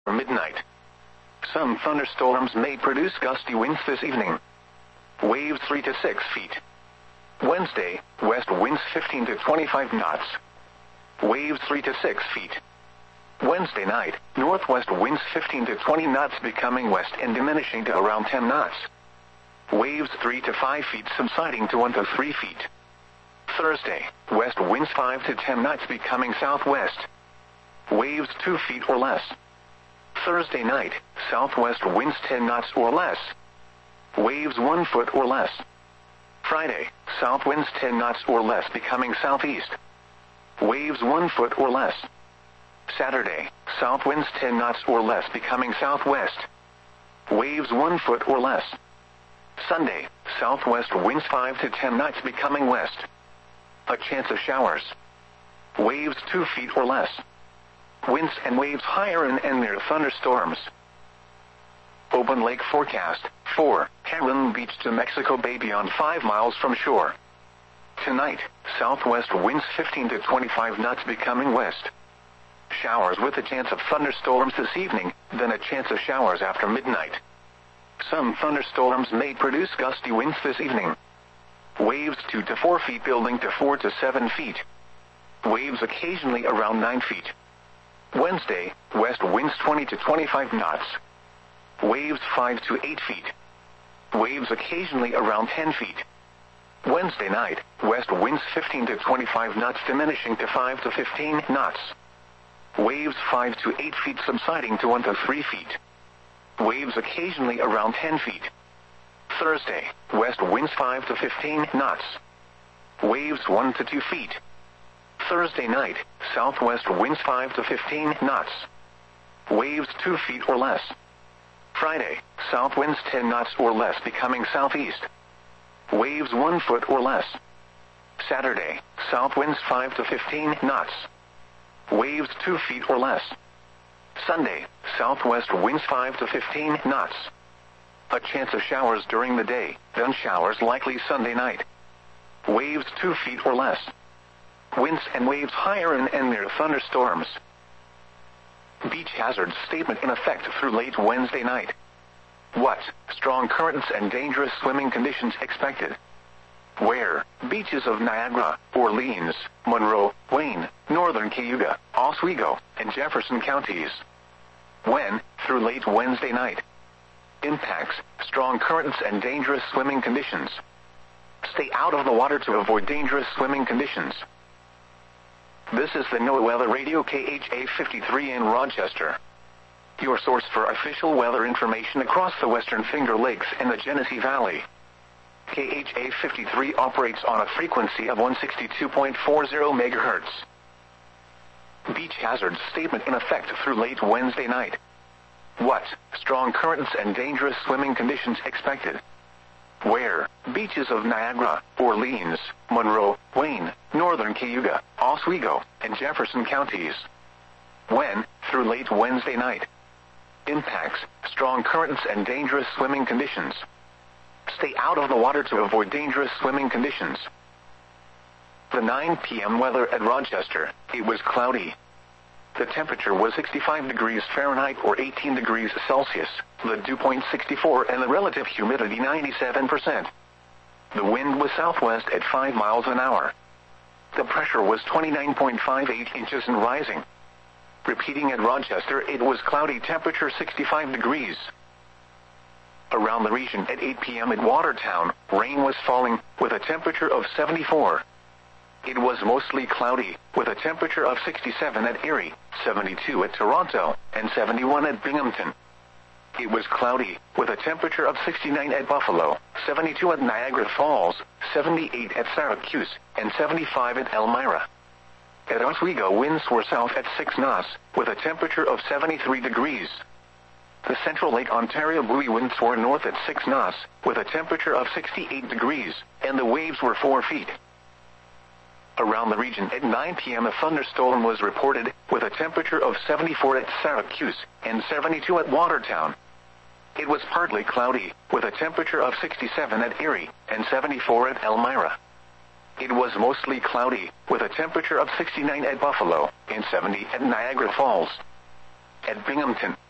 midnight. Some thunderstorms may produce gusty winds this evening. Waves 3 to 6 feet. Wednesday, west winds 15 to 25 knots. Waves 3 to 6 feet. Wednesday night, northwest winds 15 to 20 knots becoming west and diminishing to around 10 knots. Waves 3 to 5 feet subsiding to 1 to 3 feet. Thursday, west winds 5 to 10 knots becoming southwest. Waves 2 feet or less. Thursday night, southwest winds 10 knots or less. Waves 1 foot or less. Friday, south winds 10 knots or less becoming southeast. Waves 1 foot or less. Saturday, south winds 10 knots or less becoming southwest. Waves 1 foot or less. Sunday, southwest winds 5 to 10 knots becoming west. A chance of showers. Waves 2 feet or less. Winds and waves higher and near thunderstorms. Open lake forecast. 4. Heron Beach to Mexico Bay beyond 5 miles from shore. Tonight, southwest winds 15 to 25 knots becoming west. Showers with a chance of thunderstorms this evening, then a chance of showers after midnight. Some thunderstorms may produce gusty winds this evening. Waves 2 to 4 feet building to 4 to 7 feet. Waves occasionally around 9 feet. Wednesday, west winds 20 to 25 knots. Waves 5 to 8 feet. Waves occasionally around 10 feet. Wednesday night, west winds 15 to 25 knots diminishing to 5 to 15 knots. Waves 5 to 8 feet subsiding to 1 to 3 feet. Waves occasionally around 10 feet. Thursday, west winds 5 to 15 knots. Waves 1 to 2 feet. Thursday night, southwest winds 5 to 15 knots. Waves 2 feet or less. Friday, south winds 10 knots or less becoming southeast. Waves 1 foot or less. Saturday, south winds 5 to 15 knots. Waves 2 feet or less. Sunday, southwest winds 5 to 15 knots. A chance of showers during the day, then showers likely Sunday night. Waves 2 feet or less. Winds and waves higher and near thunderstorms. Beach hazard statement in effect through late Wednesday night. What? Strong currents and dangerous swimming conditions expected. Where? Beaches of Niagara, Orleans, Monroe, Wayne, Northern Cayuga, Oswego, and Jefferson counties. When? Through late Wednesday night. Impacts: strong currents and dangerous swimming conditions. Stay out of the water to avoid dangerous swimming conditions. This is the NOAA Weather Radio KHA 53 in Rochester. Your source for official weather information across the Western Finger Lakes and the Genesee Valley. KHA 53 operates on a frequency of 162.40 MHz. Beach hazard statement in effect through late Wednesday night. What? Strong currents and dangerous swimming conditions expected. Where? Beaches of Niagara, Orleans, Monroe, Wayne, Northern Cayuga, Oswego, and Jefferson counties. When? Through late Wednesday night. Impacts: strong currents and dangerous swimming conditions. Stay out of the water to avoid dangerous swimming conditions. The 9 p.m. weather at Rochester. It was cloudy. The temperature was 65 degrees Fahrenheit or 18 degrees Celsius, the dew point 64 and the relative humidity 97%. The wind was southwest at 5 miles an hour. The pressure was 29.58 inches and rising. Repeating at Rochester, it was cloudy, temperature 65 degrees. Around the region at 8 p.m. at Watertown, rain was falling, with a temperature of 74. It was mostly cloudy, with a temperature of 67 at Erie, 72 at Toronto, and 71 at Binghamton. It was cloudy, with a temperature of 69 at Buffalo, 72 at Niagara Falls, 78 at Syracuse, and 75 at Elmira. At Oswego, winds were south at 6 knots, with a temperature of 73 degrees. The Central Lake Ontario buoy winds were north at 6 knots, with a temperature of 68 degrees, and the waves were 4 feet. Around the region at 9 p.m. a thunderstorm was reported, with a temperature of 74 at Syracuse, and 72 at Watertown. It was partly cloudy, with a temperature of 67 at Erie, and 74 at Elmira. It was mostly cloudy, with a temperature of 69 at Buffalo, and 70 at Niagara Falls. At Binghamton,